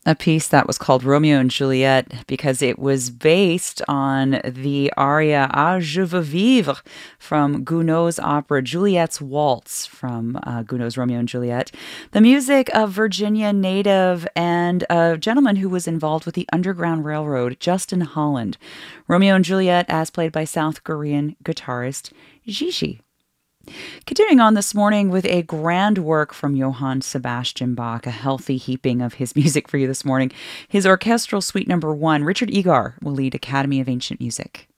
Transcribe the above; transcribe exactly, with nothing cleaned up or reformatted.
A piece that was called Romeo and Juliet because it was based on the aria Ah, je veux vivre from Gounod's opera Juliet's Waltz from uh, Gounod's Romeo and Juliet. The music of Virginia native and a gentleman who was involved with the Underground Railroad, Justin Holland. Romeo and Juliet, as played by South Korean guitarist Gigi. Continuing on this morning with a grand work from Johann Sebastian Bach, a healthy heaping of his music for you this morning. His orchestral suite number one, Richard Egar will lead Academy of Ancient Music.